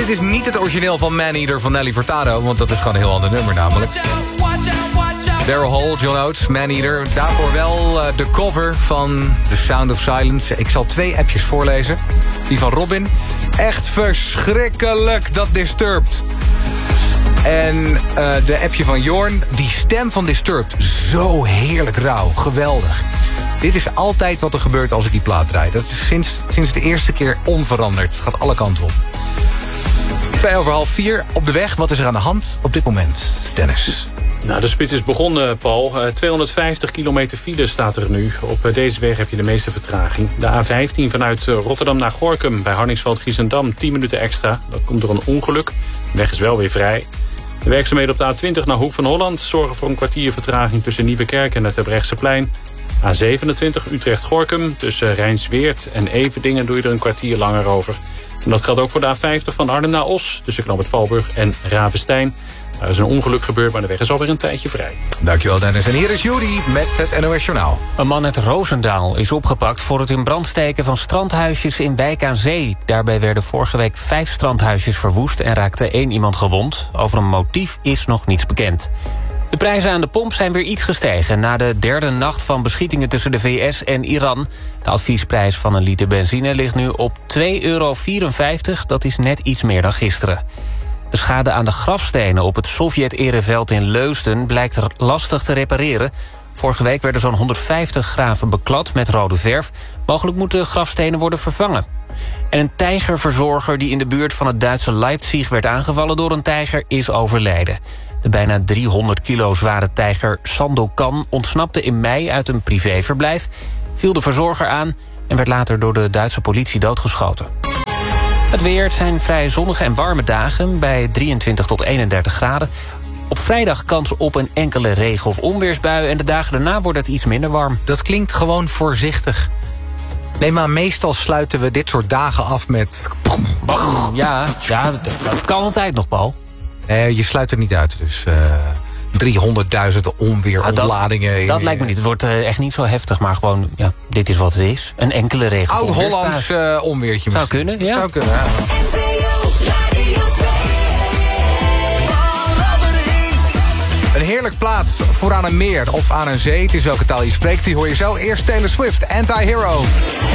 Dit is niet het origineel van Man Eater van Nelly Furtado, want dat is gewoon een heel ander nummer namelijk. Daryl Hall, John Oates, Man Eater. Daarvoor wel de cover van The Sound of Silence. Ik zal 2 appjes voorlezen. Die van Robin. Echt verschrikkelijk, dat Disturbed. En de appje van Jorn. Die stem van Disturbed. Zo heerlijk rauw. Geweldig. Dit is altijd wat er gebeurt als ik die plaat draai. Dat is sinds de eerste keer onveranderd. Het gaat alle kanten op. 3:02 op de weg. Wat is er aan de hand op dit moment, Dennis? Nou, de spits is begonnen, Paul. 250 kilometer file staat er nu. Op deze weg heb je de meeste vertraging. De A15 vanuit Rotterdam naar Gorinchem bij Hardingsveld-Giessendam 10 minuten extra. Dat komt door een ongeluk. De weg is wel weer vrij. De werkzaamheden op de A20 naar Hoek van Holland zorgen voor een kwartier vertraging tussen Nieuwekerk en het Terbrechtseplein. A27 Utrecht-Gorkum tussen Rijnsweert en Everdingen doe je er een kwartier langer over. En dat geldt ook voor de A50 van Arnhem naar Os tussen Knoop Valburg en Ravenstein. Er is een ongeluk gebeurd, maar de weg is alweer een tijdje vrij. Dankjewel, Dennis. En hier is Judy met het NOS Journaal. Een man uit Roosendaal is opgepakt voor het in brand steken van strandhuisjes in Wijk aan Zee. Daarbij werden vorige week 5 strandhuisjes verwoest en raakte 1 iemand gewond. Over een motief is nog niets bekend. De prijzen aan de pomp zijn weer iets gestegen na de 3e nacht van beschietingen tussen de VS en Iran. De adviesprijs van een liter benzine ligt nu op €2,54. Dat is net iets meer dan gisteren. De schade aan de grafstenen op het Sovjet-ereveld in Leusden blijkt lastig te repareren. Vorige week werden zo'n 150 graven beklad met rode verf. Mogelijk moeten grafstenen worden vervangen. En een tijgerverzorger die in de buurt van het Duitse Leipzig werd aangevallen door een tijger is overleden. De bijna 300 kilo zware tijger Sandokan ontsnapte in mei uit een privéverblijf, viel de verzorger aan en werd later door de Duitse politie doodgeschoten. Het weer, het zijn vrij zonnige en warme dagen bij 23 tot 31 graden. Op vrijdag kans op een enkele regen- of onweersbui en de dagen daarna wordt het iets minder warm. Dat klinkt gewoon voorzichtig. Nee, maar meestal sluiten we dit soort dagen af met... Ja, dat kan altijd nog, Paul. Nee, je sluit het niet uit, dus 300.000 onweerontladingen. Dat lijkt me niet. Het wordt echt niet zo heftig, maar gewoon, ja, dit is wat het is. Een enkele regen. Oud-Hollands onweertje. Zou kunnen, ja. Zou kunnen, ja. Een heerlijk plaats voor aan een meer of aan een zee. Het is welke taal je spreekt, die hoor je zo. Eerst Taylor Swift, Anti-Hero.